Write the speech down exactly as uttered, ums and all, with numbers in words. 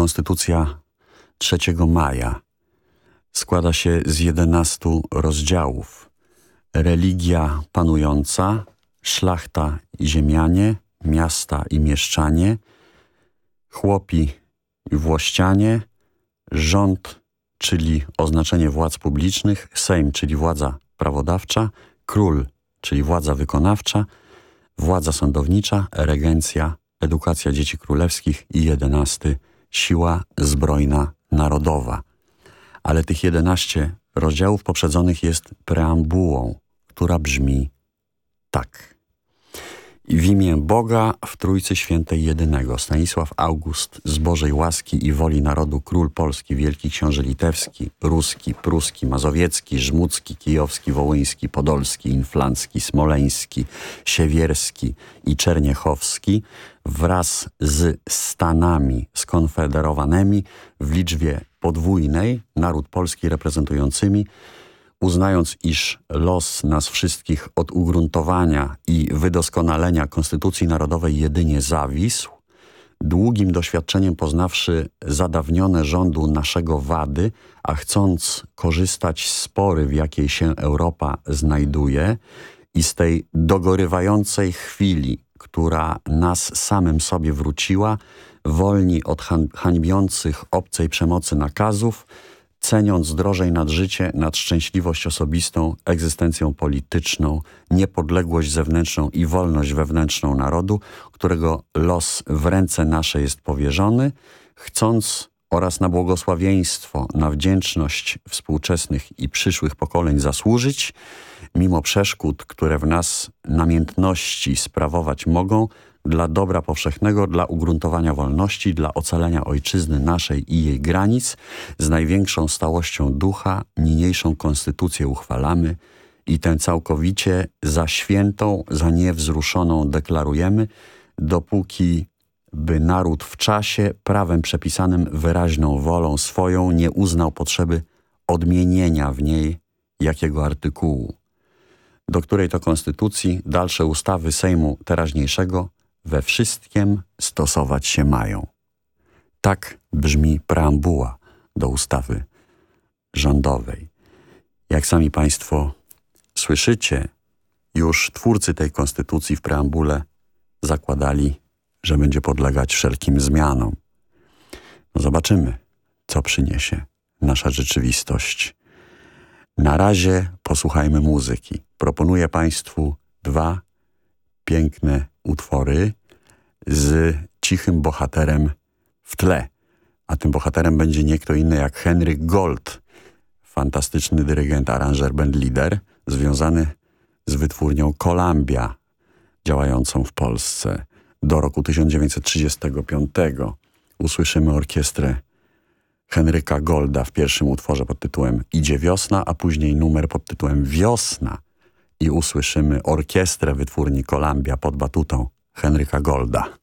Konstytucja trzeciego maja składa się z jedenastu rozdziałów. Religia panująca, szlachta i ziemianie, miasta i mieszczanie, chłopi i włościanie, rząd, czyli oznaczenie władz publicznych, Sejm, czyli władza prawodawcza, król, czyli władza wykonawcza, władza sądownicza, regencja, edukacja dzieci królewskich i jedenasty siła zbrojna narodowa. Ale tych jedenaście rozdziałów poprzedzonych jest preambułą, która brzmi tak. I w imię Boga w Trójcy Świętej Jedynego Stanisław August z Bożej łaski i woli narodu król polski, wielki książę litewski, ruski, pruski, mazowiecki, żmudzki, kijowski, wołyński, podolski, inflancki, smoleński, siewierski i czerniechowski wraz z stanami skonfederowanymi w liczbie podwójnej, naród polski reprezentującymi, uznając, iż los nas wszystkich od ugruntowania i wydoskonalenia Konstytucji Narodowej jedynie zawisł, długim doświadczeniem poznawszy zadawnione rządu naszego wady, a chcąc korzystać z pory, w jakiej się Europa znajduje i z tej dogorywającej chwili, która nas samym sobie wróciła, wolni od hańbiących obcej przemocy nakazów, ceniąc drożej nad życie, nad szczęśliwość osobistą, egzystencją polityczną, niepodległość zewnętrzną i wolność wewnętrzną narodu, którego los w ręce nasze jest powierzony, chcąc oraz na błogosławieństwo, na wdzięczność współczesnych i przyszłych pokoleń zasłużyć, mimo przeszkód, które w nas namiętności sprawować mogą, dla dobra powszechnego, dla ugruntowania wolności, dla ocalenia ojczyzny naszej i jej granic, z największą stałością ducha niniejszą konstytucję uchwalamy i tę całkowicie za świętą, za niewzruszoną deklarujemy, dopóki by naród w czasie, prawem przepisanym wyraźną wolą swoją nie uznał potrzeby odmienienia w niej jakiego artykułu, do której to konstytucji dalsze ustawy Sejmu teraźniejszego we wszystkim stosować się mają. Tak brzmi preambuła do ustawy rządowej. Jak sami Państwo słyszycie, już twórcy tej konstytucji w preambule zakładali, że będzie podlegać wszelkim zmianom. No zobaczymy, co przyniesie nasza rzeczywistość. Na razie posłuchajmy muzyki. Proponuję Państwu dwa piękne utwory z cichym bohaterem w tle. A tym bohaterem będzie nie kto inny jak Henryk Gold, fantastyczny dyrygent, aranżer, bandlider, związany z wytwórnią Columbia, działającą w Polsce. Do roku tysiąc dziewięćset trzydziestego piątego usłyszymy orkiestrę Henryka Golda w pierwszym utworze pod tytułem Idzie wiosna, a później numer pod tytułem Wiosna. I usłyszymy orkiestrę wytwórni Columbia pod batutą Henryka Golda.